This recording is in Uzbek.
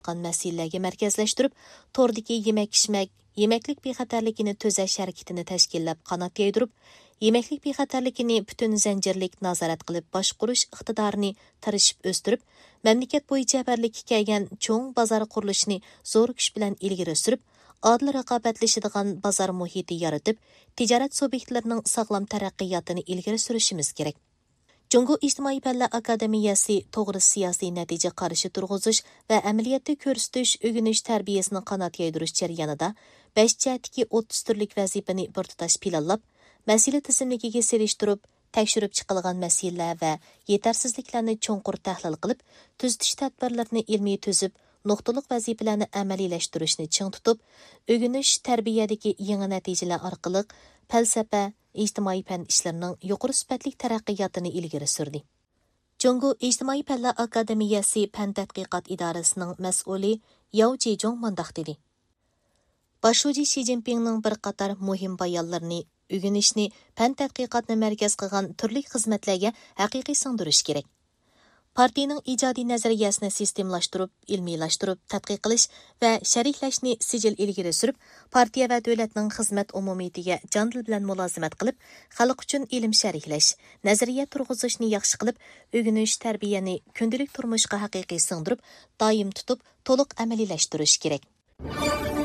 məsələlərə mərkəzləşdirib, tordakı yemək-içmək, yeməklik bexatarligini tözəş hərəkətini təşkillab qanat yaydırıb, yeməklik bexatarligini bütün zəncirlik nazarat qılıb başqurish iqtidorini tirishib o'stirib, mamlakat bo'yicha birlikka kelgan cho'ng bozor qurilishini zo'r kuch bilan ilgari surib, adil raqobatlashadigan bozor muhiti yaratib, tijorat subyektlarining sog'lom taraqqiyotini ilgari surishimiz kerak. Cungo İctimai Fənlər Akademiyası to'g'ri siyosiy natija qarashi turg'izish va amaliyotda ko'rsatish, o'rganish tarbiyasini qanot yaydirish jarayonida 5 jihatdagi 30 turlik vazifani bir tutash planlab, masala tizimligiga selishtirib, tekshirib chiqilgan masalalar va yetarsizliklarni cho'nqur tahlil qilib, tuzitish tadbirlarini ilmiy tuzib, nuqtaliq vazifalarni amaliyalashtirishni ching tutib, o'rganish tarbiyadagi yangi natijalar orqali falsafa, ijtimoiy fan ishlarining yuqori sifatli taraqqiyotini ilgari surdi. Cungo İctimai Fənlər Akademiyası Fan tadqiqot idorasining mas'uli Yao Jejong mundaq dedi. Başçı Xi Jinpingning bir qator muhim bayonlarini, o'rganishni, fan tadqiqotni markaz qilgan turli xizmatlarga haqiqiy singdirish kerak. Partiyaning ijodiy nazariyasini sistemlashtirib, ilmiylashtirib, tadqiq qilish va sharihlashni sijil ilgari surib, partiya va davlatning xizmat umumiyatiga jon dil bilan mulozimat qilib, xalq uchun ilm sharihlash, nazariya turg'izishni yaxshi qilib, o'rganish tarbiyani kundalik turmushga haqiqiy singdirib, doim tutib, to'liq amaliylashtirish kerak.